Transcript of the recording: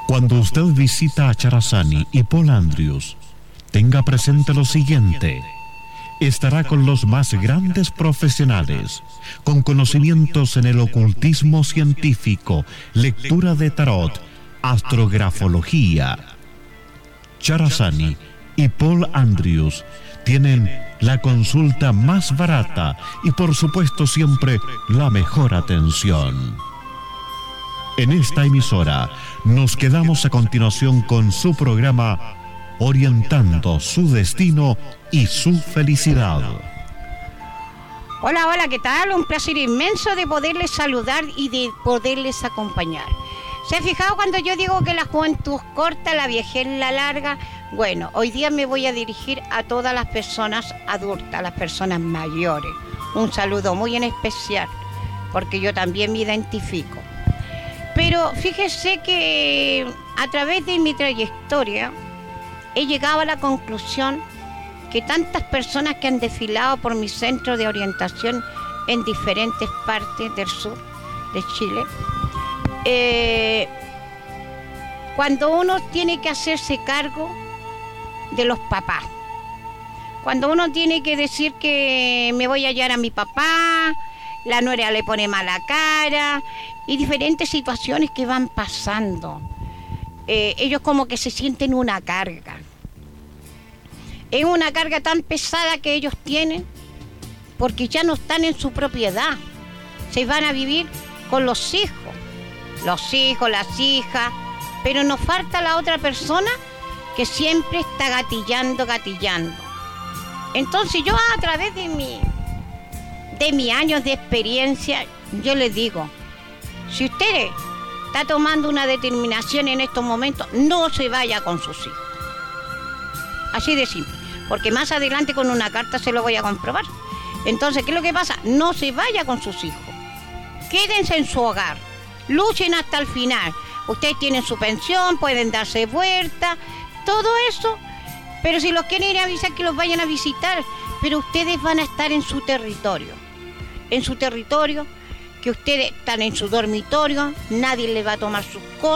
Cuando usted visita a Charazani y Paul Andrews, tenga presente lo siguiente: estará con los más grandes profesionales, con conocimientos en el ocultismo científico, lectura de tarot, astrografología. Charazani y Paul Andrews tienen la consulta más barata y por supuesto siempre la mejor atención. En esta emisora nos quedamos a continuación con su programa Orientando su destino y su felicidad. Hola, hola, ¿qué tal? Un placer inmenso de poderles saludar y de poderles acompañar. ¿Se ha fijado cuando yo digo que la juventud corta, la viejez la larga? Bueno, hoy día me voy a dirigir a todas las personas adultas, a las personas mayores. Un saludo muy en especial, porque yo también me identifico. Pero fíjese que a través de mi trayectoria he llegado a la conclusión que tantas personas que han desfilado por mi centro de orientación en diferentes partes del sur de Chile, cuando uno tiene que hacerse cargo de los papás, cuando uno tiene que decir que me voy a hallar a mi papá, la nuera le pone mala cara y diferentes situaciones que van pasando, ellos como que se sienten una carga. Es una carga tan pesada que ellos tienen porque ya no están en su propiedad, se van a vivir con los hijos, las hijas, pero nos falta la otra persona que siempre está gatillando. Entonces yo a través de mis años de experiencia, yo les digo, si usted está tomando una determinación en estos momentos, no se vaya con sus hijos. Así de simple, porque más adelante con una carta se lo voy a comprobar. Entonces, ¿qué es lo que pasa? No se vaya con sus hijos. Quédense en su hogar, luchen hasta el final. Ustedes tienen su pensión, pueden darse vuelta, todo eso, pero si los quieren ir a visitar, que los vayan a visitar, pero ustedes van a estar en su territorio, que ustedes están en su dormitorio, nadie les va a tomar sus cosas.